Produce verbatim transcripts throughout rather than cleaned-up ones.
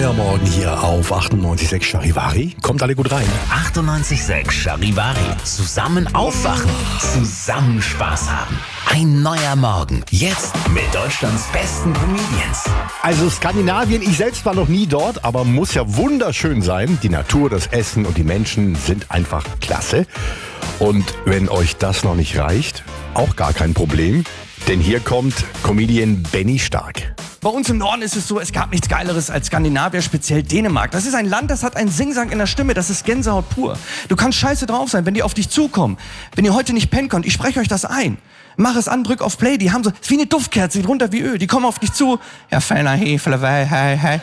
neuer Morgen hier auf achtundneunzig Komma sechs Charivari. Kommt alle gut rein. achtundneunzig Komma sechs Charivari. Zusammen aufwachen. Zusammen Spaß haben. Ein neuer Morgen. Jetzt mit Deutschlands besten Comedians. Also Skandinavien, ich selbst war noch nie dort, aber muss ja wunderschön sein. Die Natur, das Essen und die Menschen sind einfach klasse. Und wenn euch das noch nicht reicht, auch gar kein Problem. Denn hier kommt Comedian Benny Stark. Bei uns im Norden ist es so, es gab nichts Geileres als Skandinavier, speziell Dänemark. Das ist ein Land, das hat einen Singsang in der Stimme, das ist Gänsehaut pur. Du kannst scheiße drauf sein, wenn die auf dich zukommen. Wenn ihr heute nicht pennen könnt, ich spreche euch das ein. Mach es an, drück auf Play, die haben so, ist wie eine Duftkerze, die runter wie Öl. Die kommen auf dich zu. Ja, feiner Hefele, hey, hey.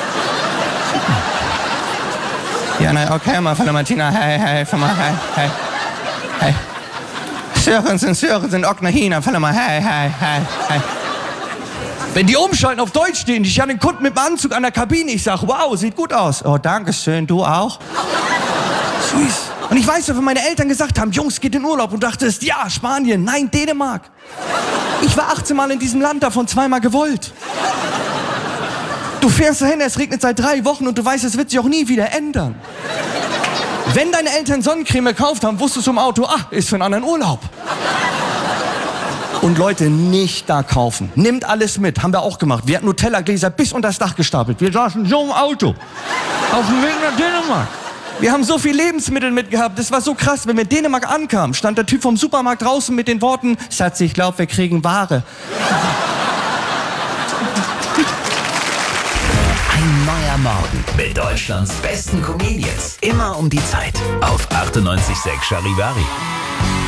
Ja, nein, okay, mal von der Martina, hey, hey, von mal, hey, hey, hey. Sörensen, Sörensen, Ogner, Hina, von mal, hey, hey, hey, hey. Wenn die umschalten auf Deutsch stehen, ich habe den Kunden mit dem Anzug an der Kabine, ich sag, wow, sieht gut aus. Oh, danke schön, du auch? Süß. Und ich weiß noch, wenn meine Eltern gesagt haben, Jungs, geht in Urlaub und dachtest, ja, Spanien, nein, Dänemark. Ich war achtzehn Mal in diesem Land, davon zweimal gewollt. Du fährst dahin, es regnet seit drei Wochen und du weißt, es wird sich auch nie wieder ändern. Wenn deine Eltern Sonnencreme gekauft haben, wusstest du im Auto, ah, ist für einen anderen Urlaub. Und Leute, nicht da kaufen. Nimmt alles mit, haben wir auch gemacht. Wir hatten Nutella-Gläser bis unter das Dach gestapelt. Wir saßen so im Auto, auf dem Weg nach Dänemark. Wir haben so viel Lebensmittel mitgehabt, das war so krass. Wenn wir in Dänemark ankamen, stand der Typ vom Supermarkt draußen mit den Worten, Schatz, ich glaub, wir kriegen Ware. Ein neuer Morgen mit Deutschlands besten Comedians. Immer um die Zeit auf achtundneunzig Komma sechs Charivari.